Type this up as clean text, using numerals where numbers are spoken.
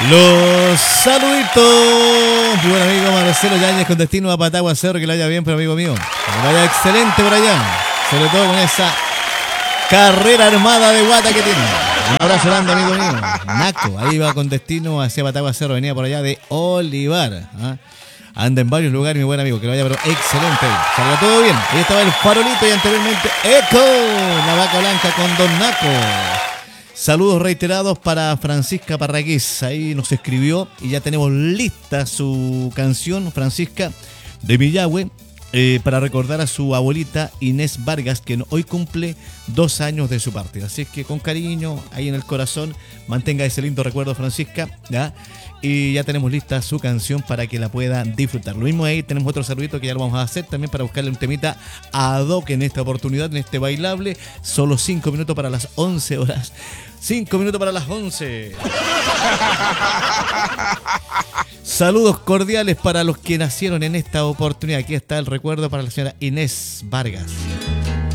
Los saluditos. Buen amigo Marcelo Yáñez con destino a Patagua Cerro. Que le vaya bien, pero amigo mío. Que le vaya excelente por allá. Sobre todo con esa carrera armada de guata que tiene. Un abrazo grande, amigo mío. Naco, ahí va con destino hacia Patagua Cerro. Venía por allá de Olivar. Anda en varios lugares, mi buen amigo. Que lo vaya, pero excelente. Salga todo bien. Ahí estaba el farolito y anteriormente Eco, la vaca blanca con Don Naco. Saludos reiterados para Francisca Parragués. Ahí nos escribió y ya tenemos lista su canción, Francisca, de Villahue, para recordar a su abuelita Inés Vargas, que hoy cumple 2 años de su partida. Así es que con cariño, ahí en el corazón, mantenga ese lindo recuerdo, Francisca, ¿ya? Y ya tenemos lista su canción para que la pueda disfrutar. Lo mismo ahí, tenemos otro saludito que ya lo vamos a hacer también para buscarle un temita ad hoc en esta oportunidad, en este bailable. Solo 5 minutos para las 11 horas. 5 minutos para las 11. Saludos cordiales para los que nacieron en esta oportunidad. Aquí está el recuerdo para la señora Inés Vargas.